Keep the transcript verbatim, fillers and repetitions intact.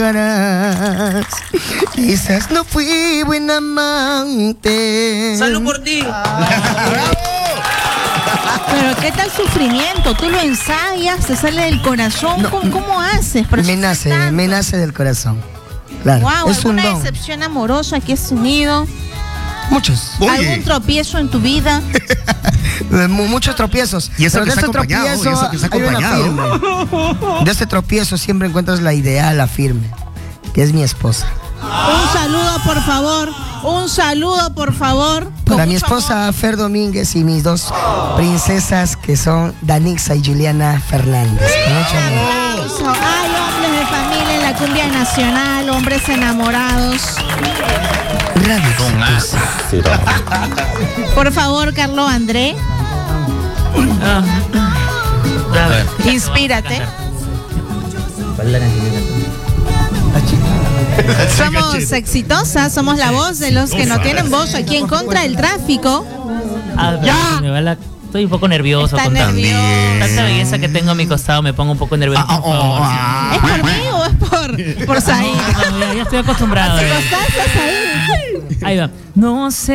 Quizás no fui buen amante. ¡Salud por ti! Pero qué tal sufrimiento, tú lo ensayas, te sale del corazón, No, ¿cómo, cómo haces? Me nace, me nace del corazón. Claro, Wow, es un ¿alguna don. decepción amorosa que has tenido? Muchos. ¿Algún tropiezo en tu vida? Muchos tropiezos. Y eso Pero que de está este acompañado, y tropiezo eso que está hay una acompañado. firme. De este tropiezo siempre encuentras la ideal, la firme, que es mi esposa. Un saludo, por favor. Un saludo, por favor. Para mi esposa Fer Domínguez y mis dos princesas que son Danixa y Juliana Fernández. Con mucho amor. Hay hombres de familia en la cumbia nacional, hombres enamorados. Radio. Por favor, Carlos André, inspírate. Somos exitosas, somos la voz de los que no tienen voz aquí en contra del tráfico. Ah, ¡Ya! me va la- Estoy un poco nervioso Está con tan- nervioso. tanta belleza que tengo a mi costado, me pongo un poco nervioso. Ah, por oh, favor. ah. ¿Es por mí o es por, por Said? No, ya, ya estoy acostumbrado. ¿Te eh. costaste, Said? Ahí va. No sé.